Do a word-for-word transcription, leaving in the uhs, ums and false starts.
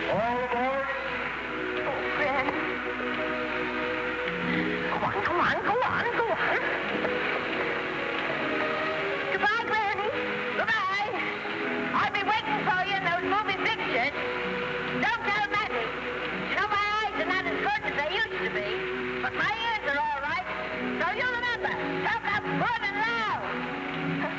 All aboard. Oh, Granny. Go on, go on, go on, go on. Goodbye, Granny. Goodbye. I'll be waiting for you in those movie pictures. Don't tell nothing. You know, my eyes are not as good as they used to be, but my ears are all right. So you remember, talk up good and loud.